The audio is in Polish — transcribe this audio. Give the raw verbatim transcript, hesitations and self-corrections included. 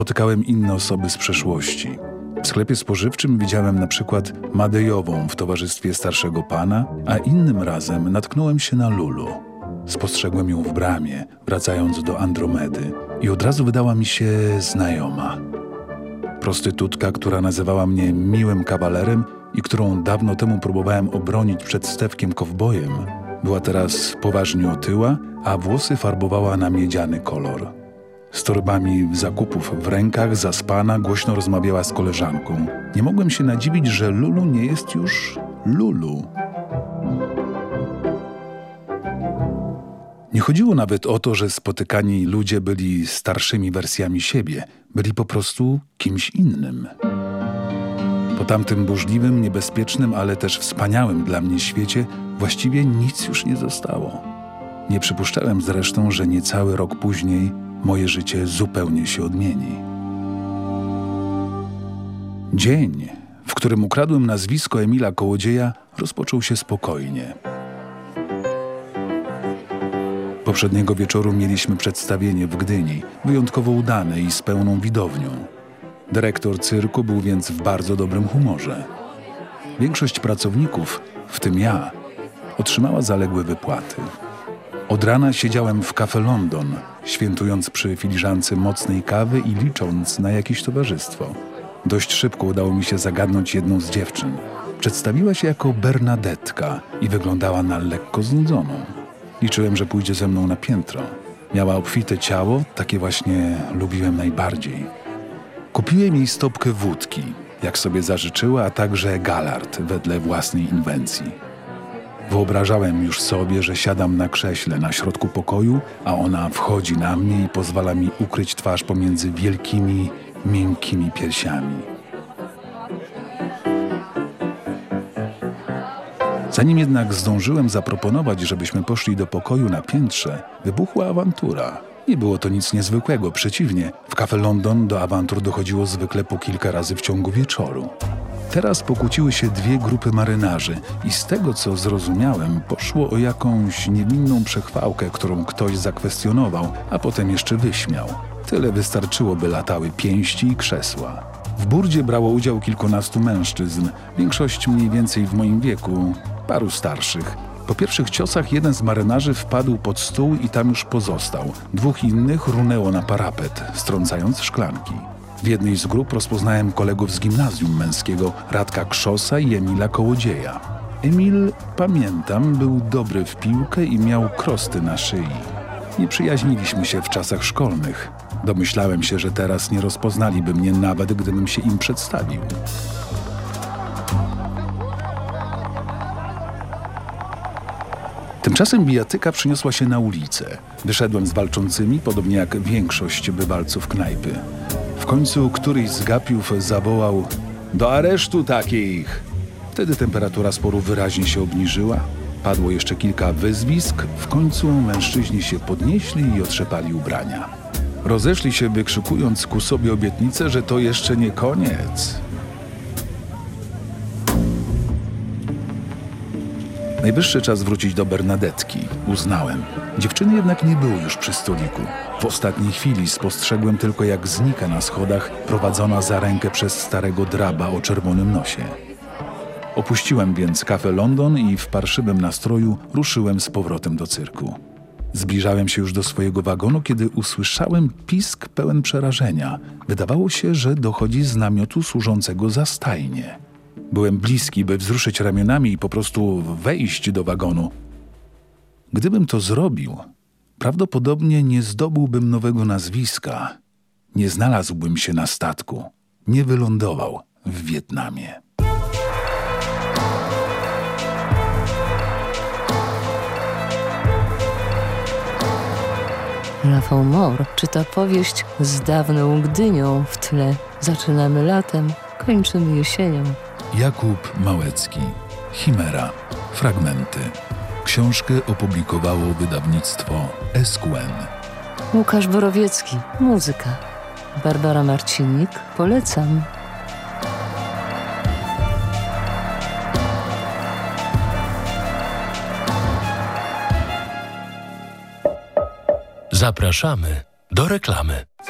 Spotykałem inne osoby z przeszłości. W sklepie spożywczym widziałem na przykład Madejową w towarzystwie starszego pana, a innym razem natknąłem się na Lulu. Spostrzegłem ją w bramie, wracając do Andromedy i od razu wydała mi się znajoma. Prostytutka, która nazywała mnie miłym kawalerem i którą dawno temu próbowałem obronić przed Stewkiem Kowbojem, była teraz poważnie otyła, a włosy farbowała na miedziany kolor. Z torbami zakupów w rękach, zaspana, głośno rozmawiała z koleżanką. Nie mogłem się nadziwić, że Lulu nie jest już Lulu. Nie chodziło nawet o to, że spotykani ludzie byli starszymi wersjami siebie. Byli po prostu kimś innym. Po tamtym burzliwym, niebezpiecznym, ale też wspaniałym dla mnie świecie właściwie nic już nie zostało. Nie przypuszczałem zresztą, że niecały rok później moje życie zupełnie się odmieni. Dzień, w którym ukradłem nazwisko Emila Kołodzieja, rozpoczął się spokojnie. Poprzedniego wieczoru mieliśmy przedstawienie w Gdyni, wyjątkowo udane i z pełną widownią. Dyrektor cyrku był więc w bardzo dobrym humorze. Większość pracowników, w tym ja, otrzymała zaległe wypłaty. Od rana siedziałem w Cafe London, świętując przy filiżance mocnej kawy i licząc na jakieś towarzystwo. Dość szybko udało mi się zagadnąć jedną z dziewczyn. Przedstawiła się jako Bernadetka i wyglądała na lekko znudzoną. Liczyłem, że pójdzie ze mną na piętro. Miała obfite ciało, takie właśnie lubiłem najbardziej. Kupiłem jej stopkę wódki, jak sobie zażyczyła, a także galard wedle własnej inwencji. Wyobrażałem już sobie, że siadam na krześle na środku pokoju, a ona wchodzi na mnie i pozwala mi ukryć twarz pomiędzy wielkimi, miękkimi piersiami. Zanim jednak zdążyłem zaproponować, żebyśmy poszli do pokoju na piętrze, wybuchła awantura. Nie było to nic niezwykłego, przeciwnie. W Cafe London do awantur dochodziło zwykle po kilka razy w ciągu wieczoru. Teraz pokłóciły się dwie grupy marynarzy i z tego, co zrozumiałem, poszło o jakąś niewinną przechwałkę, którą ktoś zakwestionował, a potem jeszcze wyśmiał. Tyle wystarczyło, by latały pięści i krzesła. W burdzie brało udział kilkunastu mężczyzn, większość mniej więcej w moim wieku, paru starszych. Po pierwszych ciosach jeden z marynarzy wpadł pod stół i tam już pozostał. Dwóch innych runęło na parapet, strącając szklanki. W jednej z grup rozpoznałem kolegów z gimnazjum męskiego, Radka Krzosa i Emila Kołodzieja. Emil, pamiętam, był dobry w piłkę i miał krosty na szyi. Nie przyjaźniliśmy się w czasach szkolnych. Domyślałem się, że teraz nie rozpoznaliby mnie nawet, gdybym się im przedstawił. Tymczasem bijatyka przyniosła się na ulicę. Wyszedłem z walczącymi, podobnie jak większość bywalców knajpy. W końcu któryś z gapiów zawołał: „Do aresztu takich!” Wtedy temperatura sporu wyraźnie się obniżyła. Padło jeszcze kilka wyzwisk. W końcu mężczyźni się podnieśli i otrzepali ubrania. Rozeszli się, wykrzykując ku sobie obietnicę, że to jeszcze nie koniec. Najwyższy czas wrócić do Bernadetki, uznałem. Dziewczyny jednak nie było już przy stoliku. W ostatniej chwili spostrzegłem tylko, jak znika na schodach, prowadzona za rękę przez starego draba o czerwonym nosie. Opuściłem więc Cafe London i w parszywym nastroju ruszyłem z powrotem do cyrku. Zbliżałem się już do swojego wagonu, kiedy usłyszałem pisk pełen przerażenia. Wydawało się, że dochodzi z namiotu służącego za stajnię. Byłem bliski, by wzruszyć ramionami i po prostu wejść do wagonu. Gdybym to zrobił, prawdopodobnie nie zdobyłbym nowego nazwiska, nie znalazłbym się na statku, nie wylądował w Wietnamie. Rafał Mor czyta powieść z dawną Gdynią w tle. Zaczynamy latem, kończymy jesienią. Jakub Małecki. Chimera. Fragmenty. Książkę opublikowało wydawnictwo S Q N. Łukasz Borowiecki. Muzyka. Barbara Marcinik. Polecam. Zapraszamy do reklamy.